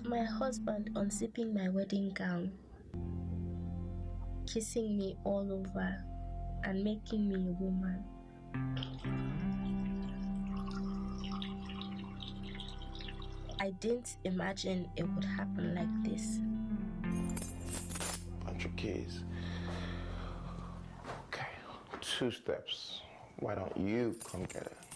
My husband unzipping my wedding gown, kissing me all over, and making me a woman. I didn't imagine it would happen like this. Bunch of keys. Okay, 2 steps. Why don't you come get it?